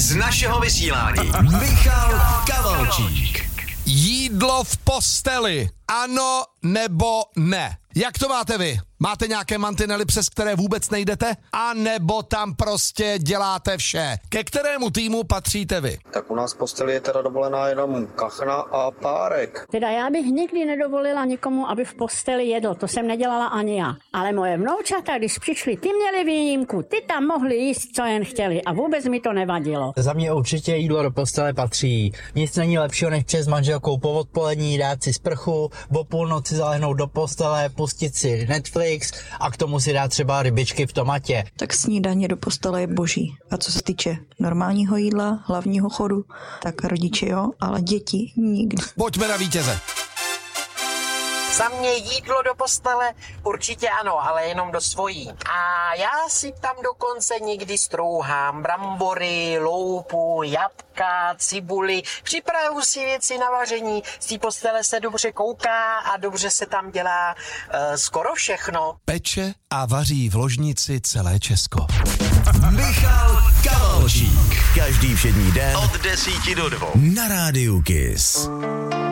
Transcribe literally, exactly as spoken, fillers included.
z našeho vysílání. Michal Kavalčík. Jídlo v posteli. Ano nebo ne? Jak to máte vy? Máte nějaké mantinely, přes které vůbec nejdete? A nebo tam prostě děláte vše? Ke kterému týmu patříte vy? Tak u nás v posteli je teda dovolená jenom kachna a párek. Teda já bych nikdy nedovolila nikomu, aby v posteli jedl, to jsem nedělala ani já. Ale moje vnoučata, když přišli, ty měli výjimku, ty tam mohli jíst, co jen chtěli a vůbec mi to nevadilo. Za mě určitě jídlo do postele patří. Nic není lepšího, než přes manželkou po odpolední dát si sprchu, o půlnoci zalehnout do postele, pustit si Netflix a k tomu si dát třeba rybičky v tomatě. Tak snídaně do postele je boží. A co se týče normálního jídla, hlavního chodu, tak rodiče jo, ale děti nikdy. Pojďme na vítěze. Za mě jídlo do postele určitě ano, ale jenom do svojí. A já si tam dokonce někdy strouhám brambory, loupu, jabka, cibuli. Připravuju si věci na vaření, z té postele se dobře kouká a dobře se tam dělá uh, skoro všechno. Peče a vaří v ložnici celé Česko. Michal Kavalčík. Každý všední den od desíti do dvou na rádiu Kiss.